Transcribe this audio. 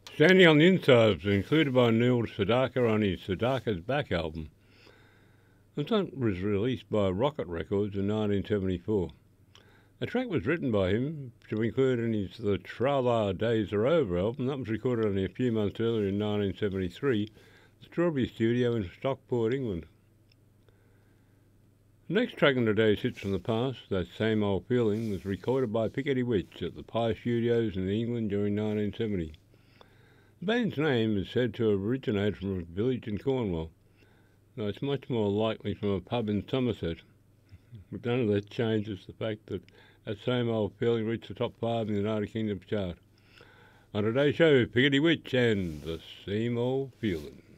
Standing on the Inside was included by Neil Sedaka on his Sedaka's Back album. The song was released by Rocket Records in 1974. The track was written by him to include in his The Tra-La Days Are Over album. That was recorded only a few months earlier in 1973, the Strawberry Studio in Stockport, England. The next track on today's Hits from the Past, That Same Old Feeling, was recorded by Pickety Witch at the Pye Studios in England during 1970. The band's name is said to have originated from a village in Cornwall, though it's much more likely from a pub in Somerset. But none of that changes the fact that That Same Old Feeling reached the top 5 in the United Kingdom chart. On today's show, Pickety Witch and The Same Old Feeling.